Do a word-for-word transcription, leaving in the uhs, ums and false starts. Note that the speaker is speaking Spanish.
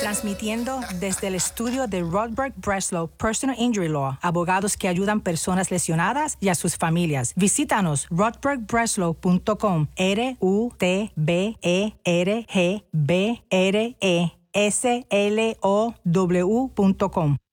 Transmitiendo desde el estudio de Rodberg Breslow Personal Injury Law, abogados que ayudan personas lesionadas y a sus familias. Visítanos rodberg breslow punto com, R U T B E R G B R E S L O W punto com.